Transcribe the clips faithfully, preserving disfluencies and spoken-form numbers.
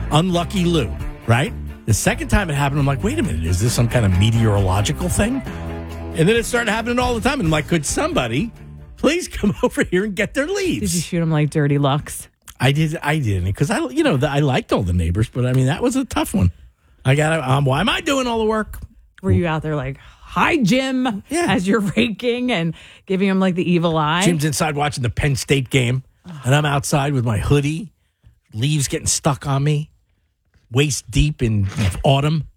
unlucky Lou, right? The second time it happened, I'm like, wait a minute, is this some kind of meteorological thing? And then it started happening all the time. And I'm like, could somebody please come over here and get their leaves? Did you shoot them like dirty looks? I did. I didn't because I, you know, the, I liked all the neighbors, but I mean that was a tough one. I got. Um, why am I doing all the work? Were you out there like, hi, Jim, yeah. as you're raking and giving him like the evil eye? Jim's inside watching the Penn State game, and I'm outside with my hoodie, leaves getting stuck on me, waist deep in autumn.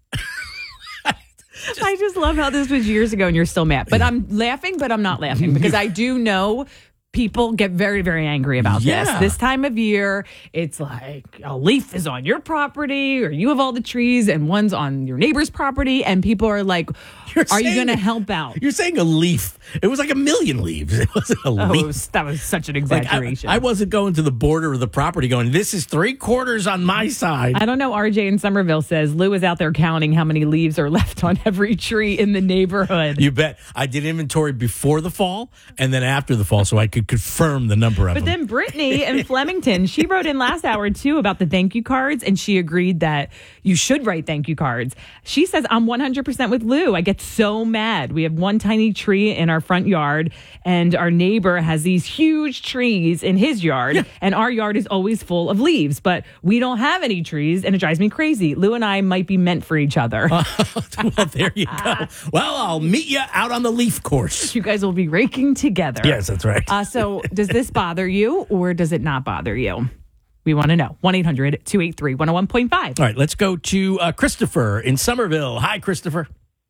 Just, I just love how this was years ago and you're still mad. But I'm laughing, but I'm not laughing because I do know people get very, very angry about yeah. this. This time of year, it's like a leaf is on your property or you have all the trees and one's on your neighbor's property. And people are like, You're are saying, you going to help out? You're saying a leaf. It was like a million leaves. It wasn't a Oh, leaf. it was, that was such an Like, exaggeration. I, I wasn't going to the border of the property going, this is three quarters on my side. I don't know. R J in Somerville says Lou is out there counting how many leaves are left on every tree in the neighborhood. You bet. I did inventory before the fall and then after the fall so I could confirm the number of But them. then Brittany in Flemington, she wrote in last hour too about the thank you cards, and she agreed that you should write thank you cards. She says, I'm one hundred percent with Lou. I get so mad. We have one tiny tree in our front yard, and our neighbor has these huge trees in his yard, yeah. and our yard is always full of leaves, but we don't have any trees, and it drives me crazy. Lou and I might be meant for each other. Uh, well, there you go. Well, I'll meet you out on the leaf course. You guys will be raking together. Yes, that's right. Uh, so does this bother you or does it not bother you? We want to know. one eight hundred two eight three one oh one point five. All right, let's go to uh, Christopher in Somerville. Hi, Christopher.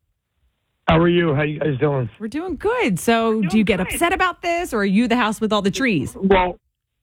How are you? How you guys doing? We're doing good. So doing do you get good. upset about this, or are you the house with all the trees? Well,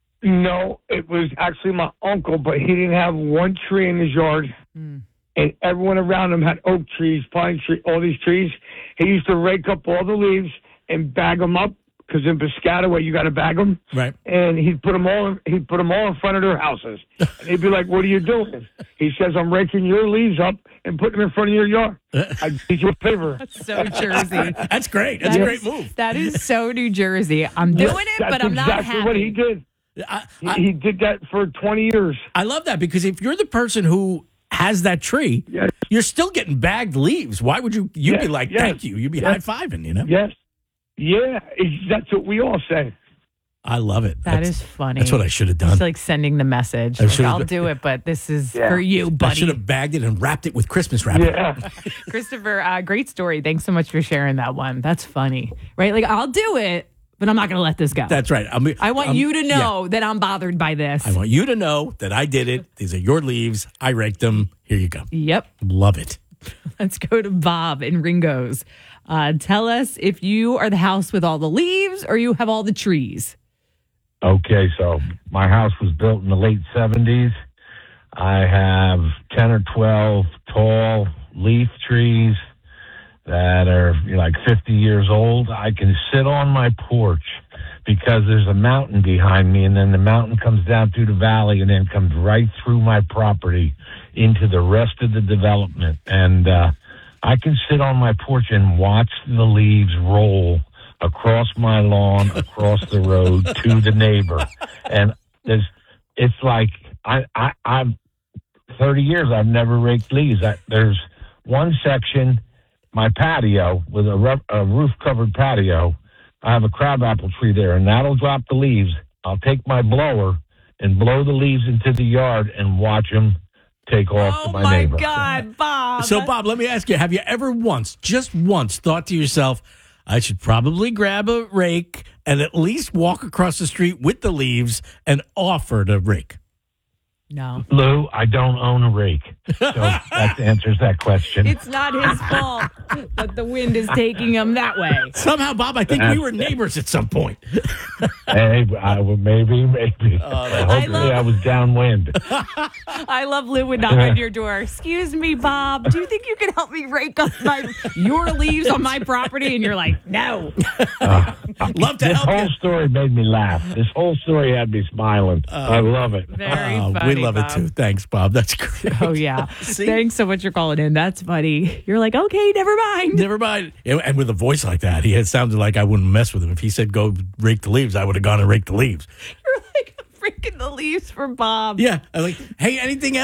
no, it was actually my uncle, but he didn't have one tree in his yard. Mm. And everyone around him had oak trees, pine tree, all these trees. He used to rake up all the leaves and bag them up. Because in Piscataway, you got to bag them. Right. And he'd put them all. He'd put them all in front of their houses. And he'd be like, "What are you doing?" He says, "I'm raking your leaves up and putting them in front of your yard. I did you a favor." That's so Jersey. That's great. That's that a is, great move. That is so New Jersey. I'm doing it, That's but I'm exactly not happy. what he did. I, I, he, he did that for twenty years. I love that because if you're the person who has that tree, yes. you're still getting bagged leaves. Why would you? You'd yes. be like, yes. "Thank you." You'd be yes. high fiving. You know. Yes. Yeah, that's what we all say. I love it. That that's, is funny. That's what I should have done. It's like sending the message. Like, I'll been, do it, but this is yeah. for you, buddy. I should have bagged it and wrapped it with Christmas wrapping. Yeah. Christopher, uh, great story. Thanks so much for sharing that one. That's funny, right? Like, I'll do it, but I'm not going to let this go. That's right. I'm, I want I'm, you to know yeah. that I'm bothered by this. I want you to know that I did it. These are your leaves. I raked them. Here you go. Yep. Love it. Let's go to Bob in Ringo's. Uh, tell us if you are the house with all the leaves or you have all the trees. Okay, so my house was built in the late seventies. I have ten or twelve tall leaf trees that are you know, like fifty years old. I can sit on my porch because there's a mountain behind me, and then the mountain comes down through the valley and then comes right through my property into the rest of the development. And uh, I can sit on my porch and watch the leaves roll across my lawn, across the road to the neighbor. And there's, it's like, I, I, I've, thirty years, I've never raked leaves. I, there's one section, my patio, with a, roof, a roof-covered patio, I have a crabapple tree there, and that'll drop the leaves. I'll take my blower and blow the leaves into the yard and watch them take off oh to my, my neighbor. Oh, my God, Bob. So, Bob, let me ask you, have you ever once, just once, thought to yourself, I should probably grab a rake and at least walk across the street with the leaves and offer to rake? No. Lou, I don't own a rake. So that answers that question. It's not his fault that the wind is taking him that way. Somehow, Bob, I think we were neighbors at some point. Hey, I would maybe, maybe. Uh, I, I hopefully love- I was downwind. I love Lou would knock on your door. Excuse me, Bob. Do you think you can help me rake up my your leaves on my property? And you're like, no. Uh, Love to this help whole you. story made me laugh. This whole story had me smiling. Uh, I love it. Very Oh, funny. we love Bob. it too. Thanks, Bob. That's great. Oh, yeah. See? Thanks so much for calling in. That's funny. You're like, okay, never mind. Never mind. And and with a voice like that, he had sounded like I wouldn't mess with him. If he said go rake the leaves, I would have gone and raked the leaves. You're like, I'm freaking the leaves for Bob. Yeah. I'm like, hey, anything else?